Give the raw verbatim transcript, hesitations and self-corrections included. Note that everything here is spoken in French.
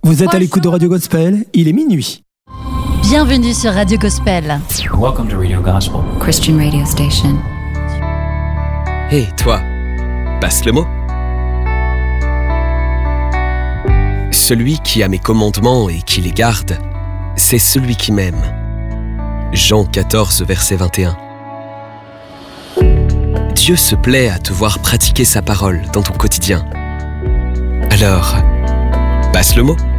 Vous êtes à l'écoute de Radio Gospel, il est minuit. Bienvenue sur Radio Gospel. Welcome to Radio Gospel, Christian radio station. Hé, hey, toi, passe le mot. Celui qui a mes commandements et qui les garde, c'est celui qui m'aime. Jean quatorze, verset vingt et un. Dieu se plaît à te voir pratiquer sa parole dans ton quotidien. Alors, passe le mot.